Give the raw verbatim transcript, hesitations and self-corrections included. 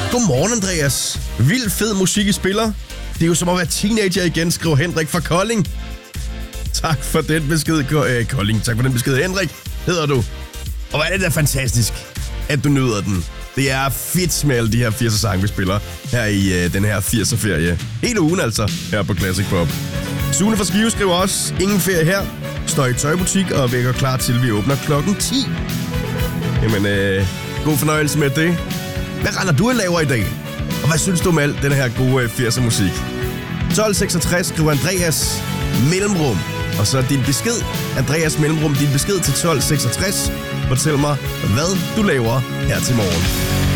Godmorgen, Andreas. Vild fed musik i spiller. Det er jo som at være teenager igen, skriver Henrik fra Kolding. Tak for den besked, øh, Kolding. Tak for den besked, Henrik, hedder du. Og hvor er det da fantastisk, at du nyder den. Det er fedt med alle de her firser sange, vi spiller her i øh, den her firser-ferie. Hele ugen altså, her på Classic Pop. Sune fra Skive skriver også, ingen ferie her. Står i tøjbutik og vækker klar til, vi åbner klokken ti. Jamen, øh, god fornøjelse med det. Hvad render du og laver i dag? Og hvad synes du om alt den her gode øh, firser musik? tolv seksogtres skriver Andreas Mellemrum. Og så din besked, Andreas Mellemrum, din besked til tolv seksogtres. Fortæl mig, hvad du laver her til morgen.